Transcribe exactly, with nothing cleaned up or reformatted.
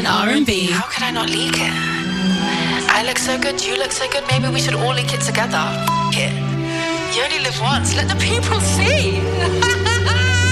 and R and B. How could I not leak it? I look so good, you look so good, maybe we should all leak it together. F- it. You only live once, let the people see.